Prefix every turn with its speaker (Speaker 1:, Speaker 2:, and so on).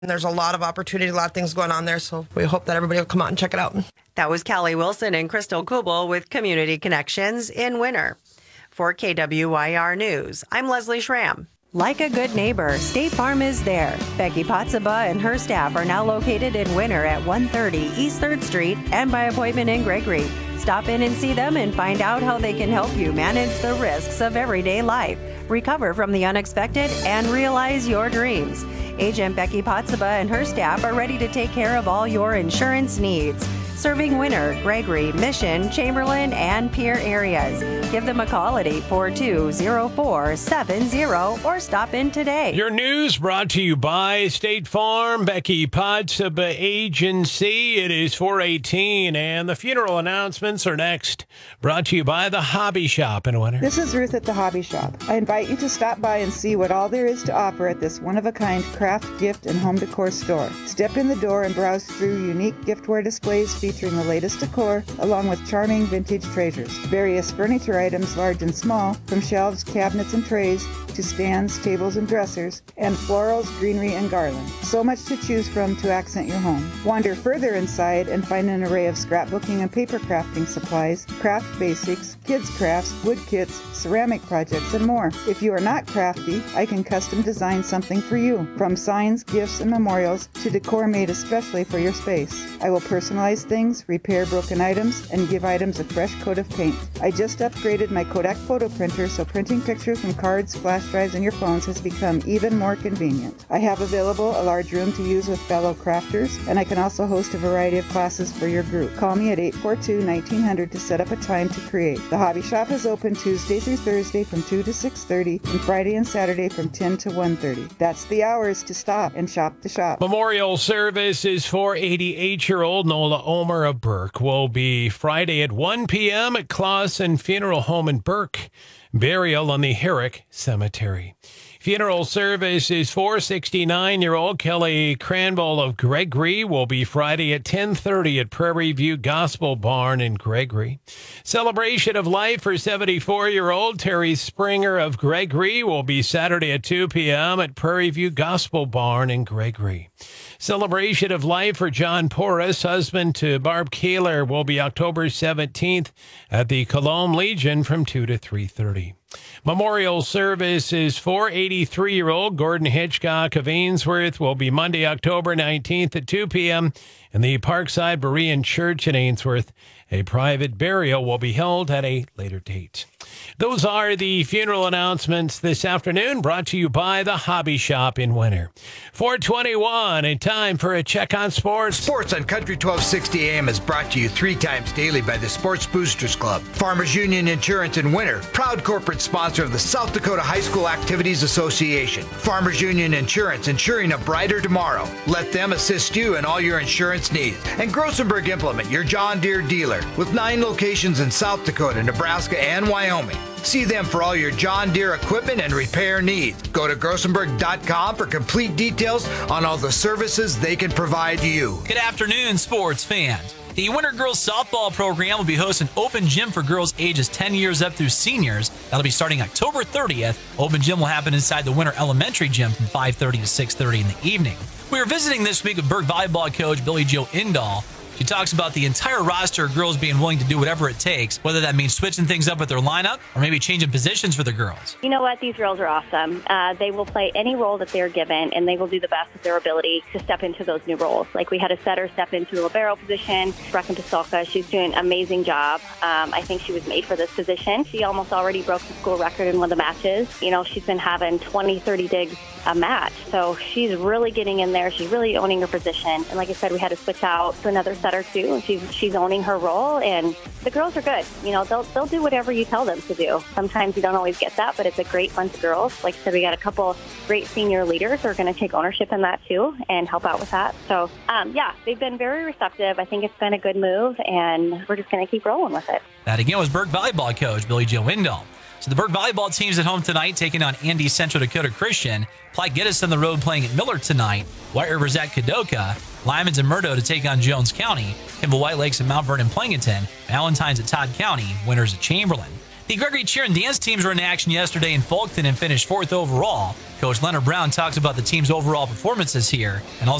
Speaker 1: There's a lot of opportunity, a lot of things going on there, so we hope that everybody will come out and check it out.
Speaker 2: That was Callie Wilson and Crystal Kubel with Community Connections in Winter. For KWYR News, I'm Leslie Schramm. Like a good neighbor, State Farm is there. Becky Potsaba and her staff are now located in Winter at 130 East 3rd Street and by appointment in Gregory. Stop in and see them and find out how they can help you manage the risks of everyday life, recover from the unexpected, and realize your dreams. Agent Becky Potsaba and her staff are ready to take care of all your insurance needs. Serving Winter, Gregory, Mission, Chamberlain, and Pierre areas. Give them a call at 842-0470 or stop in today.
Speaker 3: Your news brought to you by State Farm, Becky Potsaba Agency. It is 4:18, and the funeral announcements are next. Brought to you by the Hobby Shop in Winter.
Speaker 4: This is Ruth at the Hobby Shop. I invite you to stop by and see what all there is to offer at this one-of-a-kind craft, gift, and home decor store. Step in the door and browse through unique giftware displays featuring the latest decor, along with charming vintage treasures. Various furniture items, large and small, from shelves, cabinets, and trays, to stands, tables, and dressers, and florals, greenery, and garland. So much to choose from to accent your home. Wander further inside and find an array of scrapbooking and paper crafting supplies, craft basics, kids crafts, wood kits, ceramic projects, and more. If you are not crafty, I can custom design something for you, from signs, gifts, and memorials to decor made especially for your space. I will personalize things, repair broken items, and give items a fresh coat of paint. I just upgraded my Kodak photo printer, so printing pictures from cards, flash drives, and your phones has become even more convenient. I have available a large room to use with fellow crafters, and I can also host a variety of classes for your group. Call me at 842-1900 to set up a time to create. The Hobby Shop is open Tuesday through Thursday from 2 to 6:30 and Friday and Saturday from 10 to 1:30. That's the hours to stop and shop the shop.
Speaker 3: Memorial service is for 88-year-old Nola Omer of Burke. Will be Friday at 1 p.m. at Clausen Funeral Home in Burke. Burial on the Herrick Cemetery. Funeral service is for 69-year-old Kelly Cranville of Gregory. Will be Friday at 10:30 at Prairie View Gospel Barn in Gregory. Celebration of life for 74-year-old Terry Springer of Gregory. Will be Saturday at 2 p.m. at Prairie View Gospel Barn in Gregory. Celebration of life for John Porras, husband to Barb Kaler, will be October 17th at the Colombe Legion from 2 to 3:30. Memorial service is for 83-year-old Gordon Hitchcock of Ainsworth. Will be Monday, October 19th at 2 p.m. in the Parkside Berean Church in Ainsworth. A private burial will be held at a later date. Those are the funeral announcements this afternoon, brought to you by the Hobby Shop in Winter. 4:21, and time for a check on sports.
Speaker 5: Sports on Country 1260 AM is brought to you 3 times daily by the Sports Boosters Club. Farmers Union Insurance in Winter, proud corporate sponsor of the South Dakota High School Activities Association. Farmers Union Insurance, ensuring a brighter tomorrow. Let them assist you in all your insurance needs. And Grossenberg Implement, your John Deere dealer, with 9 locations in South Dakota, Nebraska, and Wyoming. See them for all your John Deere equipment and repair needs. Go to grossenberg.com for complete details on all the services they can provide you.
Speaker 6: Good afternoon, sports fans. The Winter Girls Softball program will be hosting Open Gym for girls ages 10 years up through seniors. That'll be starting October 30th. Open Gym will happen inside the Winter Elementary Gym from 5:30 to 6:30 in the evening. We are visiting this week with Burke volleyball coach Billy Jo Indahl. She talks about the entire roster of girls being willing to do whatever it takes, whether that means switching things up with their lineup or maybe changing positions for the girls.
Speaker 7: You know what? These girls are awesome. They will play any role that they're given, and they will do the best of their ability to step into those new roles. Like we had a setter step into a libero position, Brecken Pasolka. She's doing an amazing job. I think she was made for this position. She almost already broke the school record in one of the matches. You know, she's been having 20, 30 digs a match. So she's really getting in there. She's really owning her position. And like I said, we had to switch out to another setter too, and she's owning her role. And the girls are good. You know, they'll do whatever you tell them to do. Sometimes you don't always get that, but it's a great bunch of girls. Like I said, we got a couple great senior leaders who are going to take ownership in that too and help out with that. So yeah, they've been very receptive. I think it's been a good move, and we're just going to keep rolling with it.
Speaker 6: That again was Burke volleyball coach Billy Jo Indahl. So the Burke volleyball team's at home tonight, taking on Andy Central Dakota Christian. Platte Geddes on the road playing at Miller tonight. White River's at Kadoka. Lyman's and Murdo to take on Jones County. Kimball White Lakes and Mount Vernon Plankinton. Valentine's at Todd County. Winters at Chamberlain. The Gregory cheer and dance teams were in action yesterday in Fulton and finished 4th overall. Coach Leonard Brown talks about the team's overall performances here and also